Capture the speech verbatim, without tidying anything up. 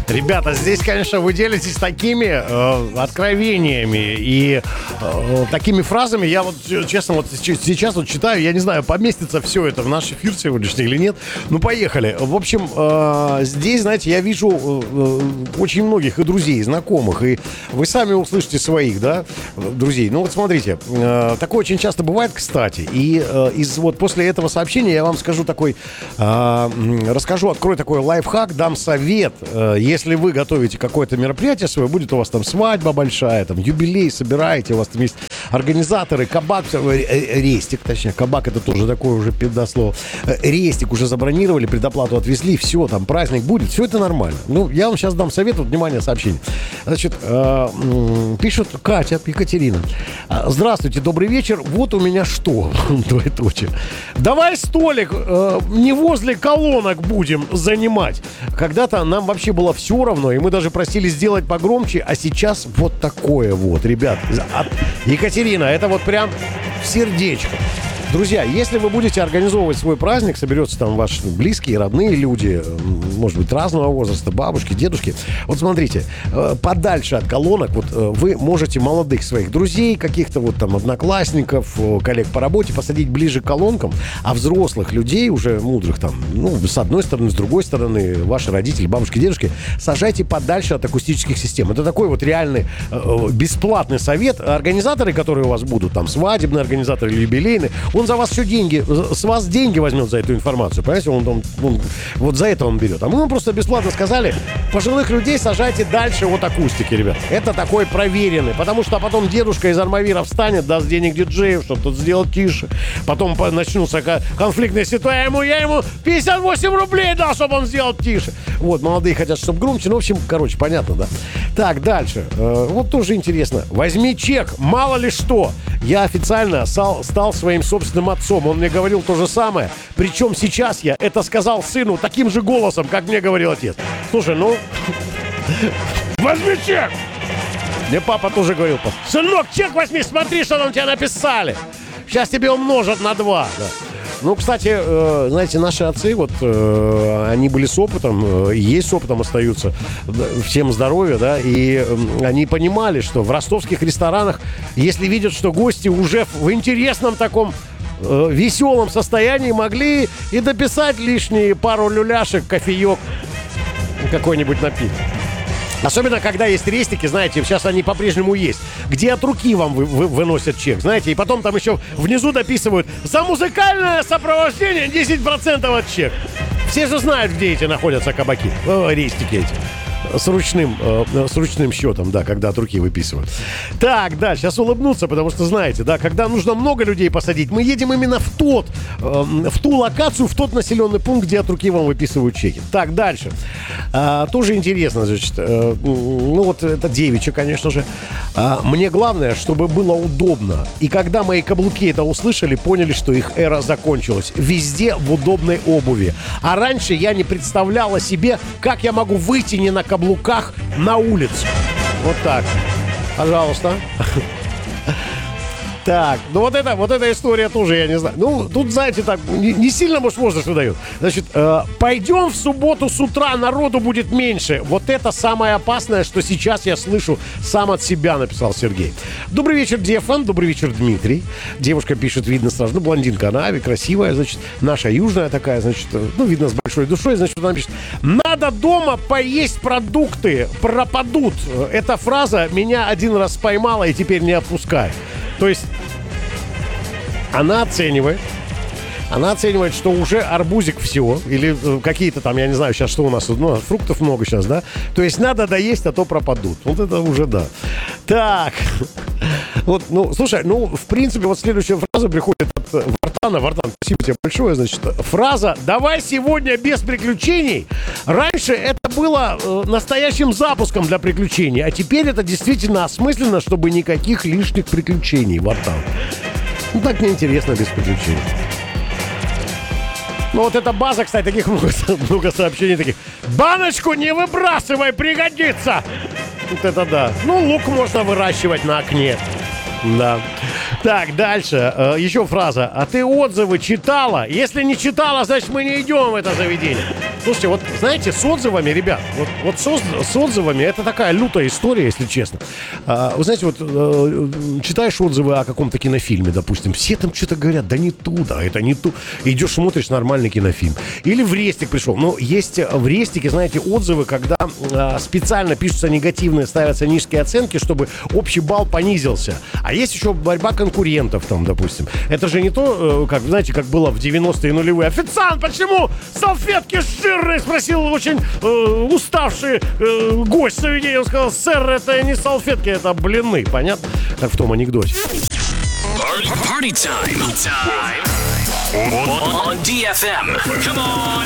Ребята, здесь, конечно, вы делитесь такими э, откровениями и э, такими фразами. Я вот, честно, вот сейчас вот читаю, я не знаю, поместится все это в наш эфир сегодняшний или нет. Ну, поехали. В общем, э, здесь, знаете, я вижу э, очень многих и друзей, и знакомых, и вы сами услышите своих, да, друзей. Ну, вот смотрите, э, такое очень часто бывает, кстати, и э, из, вот после этого сообщения я вам скажу такой, э, расскажу, открою такой лайфхак, дам совет, э, если вы готовите какое-то мероприятие свое, будет у вас там свадьба большая, там юбилей собираете, у вас там есть организаторы, кабак, рестик, точнее, кабак это тоже такое уже пидослово, рестик уже забронировали, предоплату отвезли, все, там праздник будет, все это нормально. Ну, я вам сейчас дам совет, вот, внимание, сообщение. Значит, э, пишет Катя, Екатерина. Здравствуйте, добрый вечер, вот у меня что, двоеточие. Давай столик э, не возле колонок будем занимать. Когда-то нам вообще было все равно, и мы даже просили сделать погромче, а сейчас вот такое вот, ребят. От Екатерина, это вот прям сердечко. Друзья, если вы будете организовывать свой праздник, соберется там ваши близкие, родные люди, может быть, разного возраста, бабушки, дедушки. Вот смотрите, подальше от колонок вот вы можете молодых своих друзей, каких-то вот там одноклассников, коллег по работе посадить ближе к колонкам, а взрослых людей, уже мудрых там, ну, с одной стороны, с другой стороны, ваши родители, бабушки, дедушки, сажайте подальше от акустических систем. Это такой вот реальный бесплатный совет. Организаторы, которые у вас будут, там, свадебные организаторы или юбилейные, он за вас все деньги, с вас деньги возьмет за эту информацию, понимаете, он, он, он, вот за это он берет. А мы вам просто бесплатно сказали, пожилых людей сажайте дальше от акустики, ребят. Это такой проверенный, потому что потом дедушка из Армавира встанет, даст денег диджею, чтобы тут сделать тише. Потом начнутся конфликтные ситуации, я ему, я ему пятьдесят восемь рублей дал, чтобы он сделал тише. Вот, молодые хотят, чтобы громче, ну, в общем, короче, понятно, да? Так, дальше. Э, вот тоже интересно. Возьми чек, мало ли что. Я официально стал, стал своим собственным отцом. Он мне говорил то же самое. Причем сейчас я это сказал сыну таким же голосом, как мне говорил отец. Слушай, ну... Возьми чек! Мне папа тоже говорил. Сынок, чек возьми, смотри, что там тебе написали. Сейчас тебе умножат на два. Да. Ну, кстати, э, знаете, наши отцы, вот, э, они были с опытом, э, есть с опытом, остаются, да, всем здоровья, да, и э, они понимали, что в ростовских ресторанах, если видят, что гости уже в интересном таком э, веселом состоянии, могли и дописать лишние пару люляшек, кофеек, какой-нибудь напиток. Особенно, когда есть рестики, знаете, сейчас они по-прежнему есть, где от руки вам вы, вы, выносят чек, знаете, и потом там еще внизу дописывают «За музыкальное сопровождение десять процентов от чек». Все же знают, где эти находятся кабаки, э, рестики эти. С ручным, э, с ручным счетом, да, когда от руки выписывают. Так, да, сейчас улыбнуться, потому что, знаете, да, когда нужно много людей посадить, мы едем именно в тот, э, в ту локацию, в тот населенный пункт, где от руки вам выписывают чеки. Так, дальше. А, тоже интересно, значит, э, ну вот это девичья, конечно же. А, мне главное, чтобы было удобно. И когда мои каблуки это услышали, поняли, что их эра закончилась. Везде в удобной обуви. А раньше я не представляла себе, как я могу выйти не на каблуках на улицу. Вот так. Пожалуйста. Так, ну вот это, вот эта история тоже, я не знаю. Ну, тут, знаете, так, не, не сильно, может, возраст выдают. Значит, э, пойдем в субботу с утра, народу будет меньше. Вот это самое опасное, что сейчас я слышу сам от себя, написал Сергей. Добрый вечер, Дефан, добрый вечер, Дмитрий. Девушка пишет, видно сразу, ну, блондинка, она красивая, значит, наша южная такая, значит, ну, видно, с большой душой, значит, она пишет, надо дома поесть продукты, пропадут. Эта фраза меня один раз поймала и теперь не отпускает. То есть она оценивает, она оценивает, что уже арбузик все, или какие-то там, я не знаю, сейчас что у нас, ну, фруктов много сейчас, да? То есть надо доесть, а то пропадут. Вот это уже да. Так, вот, ну, слушай, ну, в принципе, вот следующая фраза приходит от Вартана. Вартан, спасибо тебе большое, значит, фраза «Давай сегодня без приключений». Раньше это было э, настоящим запуском для приключений, а теперь это действительно осмысленно, чтобы никаких лишних приключений, Вартан. Ну, так неинтересно без приключений. Ну, вот эта база, кстати, таких много, много сообщений таких. Баночку не выбрасывай, пригодится. Вот это да. Ну, лук можно выращивать на окне. Да. Так, дальше. Э, еще фраза. А ты отзывы читала? Если не читала, значит, мы не идем в это заведение. Слушайте, вот знаете, с отзывами, ребят, вот, вот с, оз- с отзывами это такая лютая история, если честно. А, вы знаете, вот э, читаешь отзывы о каком-то кинофильме, допустим, все там что-то говорят, да не туда, это не ту. Идешь, смотришь нормальный кинофильм. Или в Рестик пришел. Ну, есть в Рестике, знаете, отзывы, когда э, специально пишутся негативные, ставятся низкие оценки, чтобы общий балл понизился. А есть еще борьба конкурентов там, допустим. Это же не то, э, как, знаете, как было в девяностые нулевые. Официант, почему салфетки жирные? Спросил очень э, уставший э, гость заведения. Он сказал, сэр, это не салфетки, это блины. Понятно? Как в том анекдоте. Party time. Time. On, on, on ди эф эм. Come on.